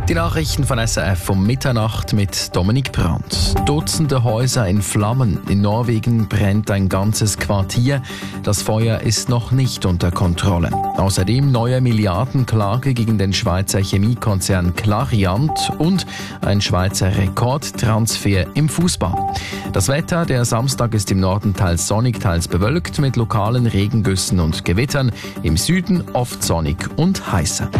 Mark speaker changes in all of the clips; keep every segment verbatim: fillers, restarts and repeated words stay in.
Speaker 1: Die Nachrichten von S R F um Mitternacht mit Dominik Brandt. Dutzende Häuser in Flammen. In Norwegen brennt ein ganzes Quartier. Das Feuer ist noch nicht unter Kontrolle. Außerdem neue Milliardenklage gegen den Schweizer Chemiekonzern Clariant und ein Schweizer Rekordtransfer im Fußball. Das Wetter, der Samstag ist im Norden teils sonnig, teils bewölkt mit lokalen Regengüssen und Gewittern. Im Süden oft sonnig und heißer.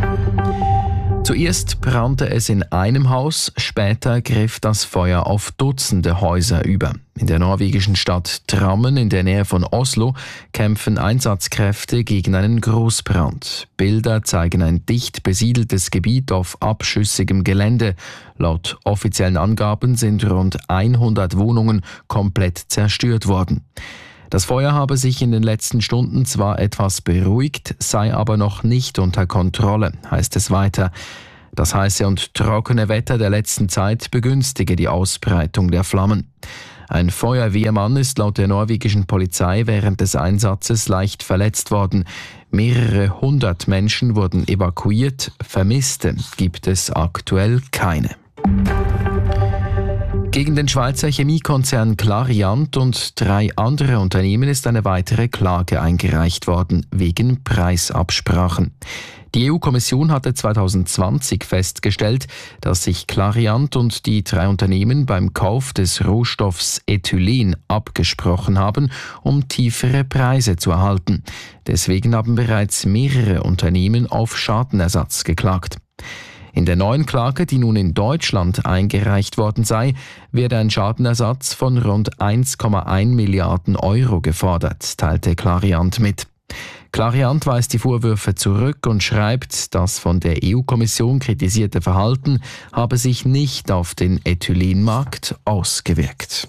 Speaker 1: Zuerst brannte es in einem Haus, später griff das Feuer auf Dutzende Häuser über. In der norwegischen Stadt Drammen in der Nähe von Oslo kämpfen Einsatzkräfte gegen einen Großbrand. Bilder zeigen ein dicht besiedeltes Gebiet auf abschüssigem Gelände. Laut offiziellen Angaben sind rund hundert Wohnungen komplett zerstört worden. Das Feuer habe sich in den letzten Stunden zwar etwas beruhigt, sei aber noch nicht unter Kontrolle, heißt es weiter. Das heiße und trockene Wetter der letzten Zeit begünstige die Ausbreitung der Flammen. Ein Feuerwehrmann ist laut der norwegischen Polizei während des Einsatzes leicht verletzt worden. Mehrere hundert Menschen wurden evakuiert, Vermisste gibt es aktuell keine. Gegen den Schweizer Chemiekonzern Clariant und drei andere Unternehmen ist eine weitere Klage eingereicht worden, wegen Preisabsprachen. Die E U-Kommission hatte zwanzig zwanzig festgestellt, dass sich Clariant und die drei Unternehmen beim Kauf des Rohstoffs Ethylen abgesprochen haben, um tiefere Preise zu erhalten. Deswegen haben bereits mehrere Unternehmen auf Schadenersatz geklagt. In der neuen Klage, die nun in Deutschland eingereicht worden sei, werde ein Schadenersatz von rund eins Komma eins Milliarden Euro gefordert, teilte Clariant mit. Clariant weist die Vorwürfe zurück und schreibt, das von der E U-Kommission kritisierte Verhalten habe sich nicht auf den Ethylenmarkt ausgewirkt.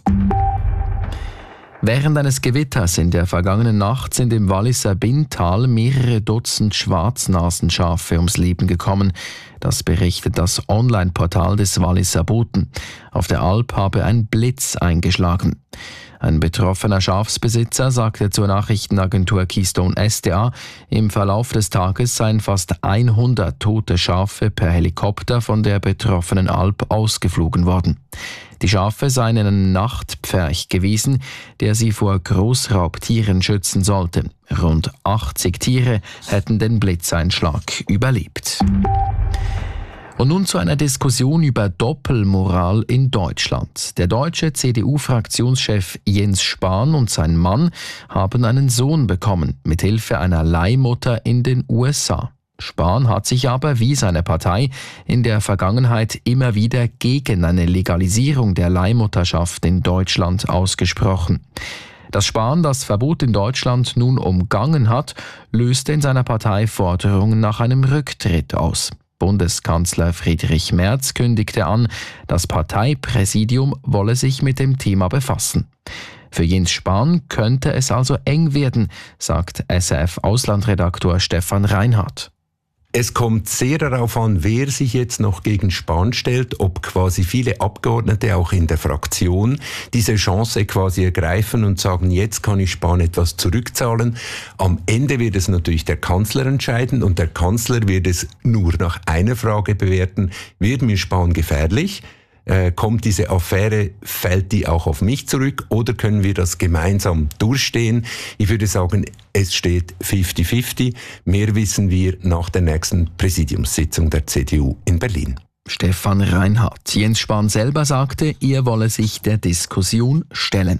Speaker 1: Während eines Gewitters in der vergangenen Nacht sind im Walliser Binntal mehrere Dutzend Schwarznasenschafe ums Leben gekommen. Das berichtet das Online-Portal des Walliser Boten. Auf der Alp habe ein Blitz eingeschlagen. Ein betroffener Schafsbesitzer sagte zur Nachrichtenagentur Keystone S D A, im Verlauf des Tages seien fast hundert tote Schafe per Helikopter von der betroffenen Alp ausgeflogen worden. Die Schafe seien in einem Nachtpferch gewesen, der sie vor Großraubtieren schützen sollte. Rund achtzig Tiere hätten den Blitzeinschlag überlebt. Und nun zu einer Diskussion über Doppelmoral in Deutschland. Der deutsche C D U-Fraktionschef Jens Spahn und sein Mann haben einen Sohn bekommen, mithilfe einer Leihmutter in den U S A. Spahn hat sich aber, wie seine Partei, in der Vergangenheit immer wieder gegen eine Legalisierung der Leihmutterschaft in Deutschland ausgesprochen. Dass Spahn das Verbot in Deutschland nun umgangen hat, löste in seiner Partei Forderungen nach einem Rücktritt aus. Bundeskanzler Friedrich Merz kündigte an, das Parteipräsidium wolle sich mit dem Thema befassen. Für Jens Spahn könnte es also eng werden, sagt S R F-Auslandredaktor Stefan Reinhardt.
Speaker 2: Es kommt sehr darauf an, wer sich jetzt noch gegen Spahn stellt, ob quasi viele Abgeordnete auch in der Fraktion diese Chance quasi ergreifen und sagen, jetzt kann ich Spahn etwas zurückzahlen. Am Ende wird es natürlich der Kanzler entscheiden und der Kanzler wird es nur nach einer Frage bewerten, wird mir Spahn gefährlich? Äh, kommt diese Affäre, fällt die auch auf mich zurück oder können wir das gemeinsam durchstehen? Ich würde sagen, es steht fifty fifty. Mehr wissen wir nach der nächsten Präsidiumssitzung der C D U in Berlin.
Speaker 1: Stefan Reinhardt. Jens Spahn selber sagte, er wolle sich der Diskussion stellen.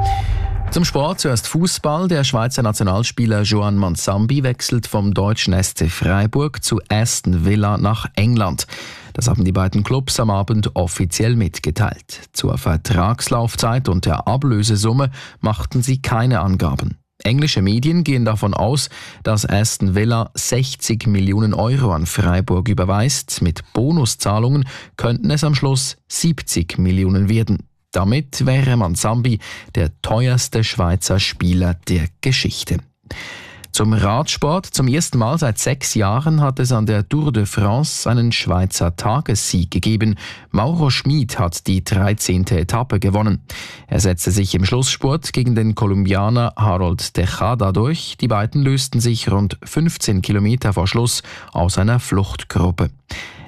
Speaker 1: Zum Sport zuerst Fußball. Der Schweizer Nationalspieler Joan Mansambi wechselt vom deutschen S C Freiburg zu Aston Villa nach England. Das haben die beiden Clubs am Abend offiziell mitgeteilt. Zur Vertragslaufzeit und der Ablösesumme machten sie keine Angaben. Englische Medien gehen davon aus, dass Aston Villa sechzig Millionen Euro an Freiburg überweist. Mit Bonuszahlungen könnten es am Schluss siebzig Millionen werden. Damit wäre Mansambi der teuerste Schweizer Spieler der Geschichte. Zum Radsport. Zum ersten Mal seit sechs Jahren hat es an der Tour de France einen Schweizer Tagessieg gegeben. Mauro Schmid hat die dreizehnte Etappe gewonnen. Er setzte sich im Schlussspurt gegen den Kolumbianer Harold Tejada durch. Die beiden lösten sich rund fünfzehn Kilometer vor Schluss aus einer Fluchtgruppe.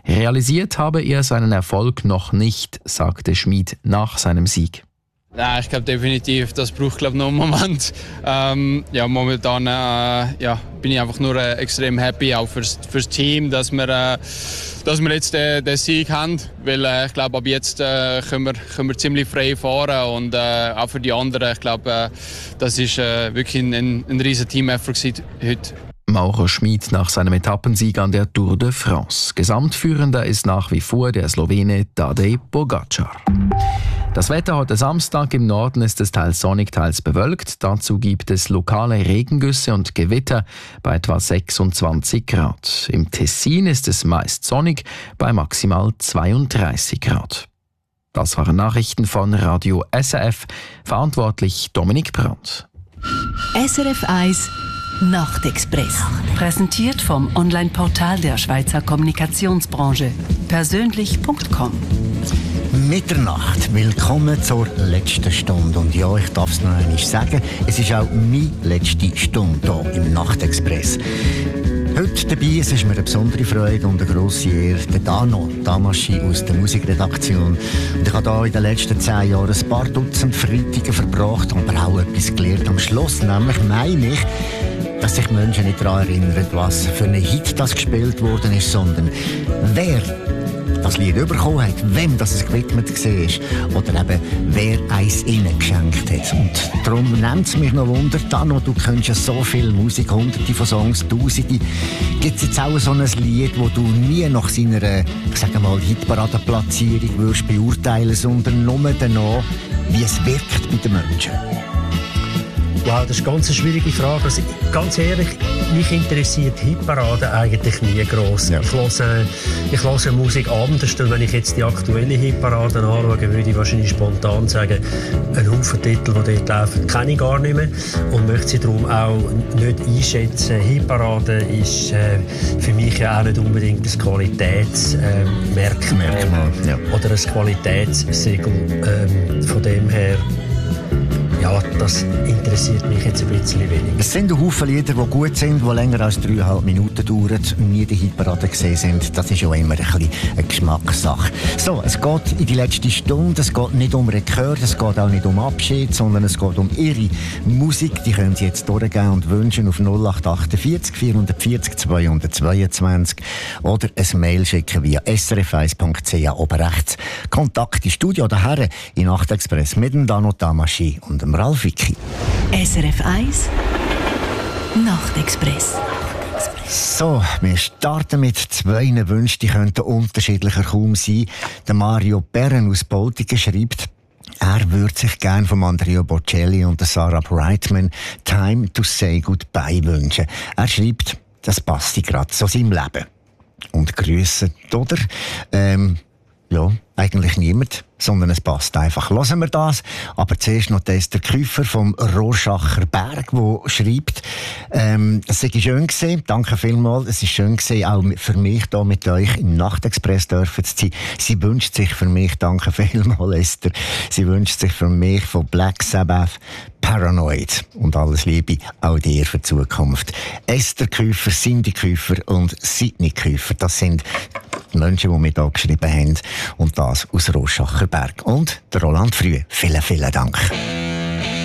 Speaker 1: Realisiert habe er seinen Erfolg noch nicht, sagte Schmid nach seinem Sieg.
Speaker 3: Ja, ich glaube definitiv, das braucht glaub, noch einen Moment. Ähm, ja, momentan äh, ja, bin ich einfach nur äh, extrem happy, auch fürs, fürs Team, dass wir, äh, dass wir jetzt den, den Sieg haben. Weil äh, ich glaube, ab jetzt äh, können, wir, können wir ziemlich frei fahren und äh, auch für die anderen. Ich glaube, äh, das ist äh, wirklich ein, ein, ein riesen Team-Effort heute.
Speaker 1: Mauro Schmid nach seinem Etappensieg an der Tour de France. Gesamtführender ist nach wie vor der Slowene Tadej Pogačar. Das Wetter heute Samstag: im Norden ist es teils sonnig, teils bewölkt. Dazu gibt es lokale Regengüsse und Gewitter bei etwa sechsundzwanzig Grad. Im Tessin ist es meist sonnig bei maximal zweiunddreißig Grad. Das waren Nachrichten von Radio S R F. Verantwortlich Dominik Brandt.
Speaker 4: S R F eins Nachtexpress. Präsentiert vom Online-Portal der Schweizer Kommunikationsbranche. Persönlich Punkt com.
Speaker 5: Mitternacht. Willkommen zur letzten Stunde. Und ja, ich darf es noch einmal sagen, es ist auch meine letzte Stunde hier im Nachtexpress. Heute dabei, es ist mir eine besondere Freude und eine grosse Ehre, der Dano Damaschi aus der Musikredaktion. Und ich habe hier in den letzten zehn Jahren ein paar Dutzend Freitage verbracht, aber auch etwas gelernt am Schluss. Nämlich meine ich, dass sich Menschen nicht daran erinnern, was für ein Hit das gespielt worden ist, sondern wer das Lied bekommen hat, wem das es gewidmet war oder eben wer eins ihnen geschenkt hat. Und darum nimmt es mich noch Wunder, Dano, du kennst ja so viel Musik, hunderte von Songs, tausende. Gibt es jetzt auch so ein Lied, wo du nie nach seiner, ich sage mal, Hitparadenplatzierung würdest beurteilen, sondern nur danach, wie es wirkt bei den Menschen?
Speaker 6: Wow, das ist eine ganz schwierige Frage. Also, ganz ehrlich, mich interessiert Hitparade eigentlich nie gross. Ja. Ich höre, ich höre Musik anders. Wenn ich jetzt die aktuelle Hitparade anschaue, würde ich wahrscheinlich spontan sagen, einen Haufen Titel, die dort laufen, kenne ich gar nicht mehr und möchte sie darum auch nicht einschätzen. Hitparade ist äh, für mich ja auch nicht unbedingt ein Qualitätsmerkmal äh, ja. oder ein Qualitätssiegel. Ähm, von dem her, ja, das interessiert mich jetzt ein bisschen weniger.
Speaker 5: Es sind Haufen Lieder, die gut sind, die länger als dreieinhalb Minuten dauern und nie in der Hitparade gesehen sind. Das ist ja immer ein bisschen eine Geschmackssache. So, es geht in die letzte Stunde. Es geht nicht um Rekord, es geht auch nicht um Abschied, sondern es geht um Ihre Musik. Die können Sie jetzt durchgeben und wünschen auf null acht vier acht vier vier null zwei zwei zwei oder ein Mail schicken via s r f eins punkt c h oben rechts. Kontakt ins Studio daher in Nachtexpress mit dem Dano Damaschi und dem Ralf Wicki.
Speaker 4: S R F eins Nachtexpress.
Speaker 5: So, wir starten mit zwei Wünschen, die könnten unterschiedlicher kaum sein. Der Mario Perren aus Boltigen schreibt, er würde sich gerne von Andrea Bocelli und der Sarah Brightman «Time to say goodbye» wünschen. Er schreibt, das passt gerade so seinem Leben. Und grüssen, oder? Ähm, ja, eigentlich niemand, sondern es passt einfach. Hören wir das. Aber zuerst noch Esther Küffer vom Rorschacher Berg, der schreibt, ähm, es sei schön gewesen, danke vielmals, es ist schön gewesen, auch für mich hier mit euch im Nachtexpress dürfen zu sein. Sie wünscht sich für mich, danke vielmals Esther, sie wünscht sich für mich von Black Sabbath Paranoid und alles Liebe auch dir für die Zukunft. Esther Küffer, Cindy Küffer und Sidney Küffer, das sind die Menschen, die mir hier geschrieben haben und das aus Rorschacher Berg. Und der Roland Früh. Vielen, vielen Dank.